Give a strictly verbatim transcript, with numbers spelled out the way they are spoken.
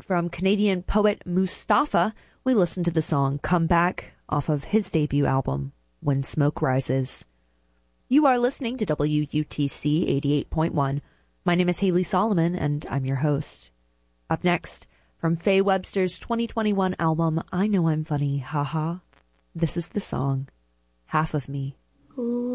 from Canadian poet Mustafa, we listened to the song Come Back off of his debut album, When Smoke Rises. You are listening to W U T C eighty-eight point one. My name is Haley Solomon, and I'm your host. Up next, from Faye Webster's twenty twenty-one album, I Know I'm Funny, Haha, this is the song, Half of Me. Ooh.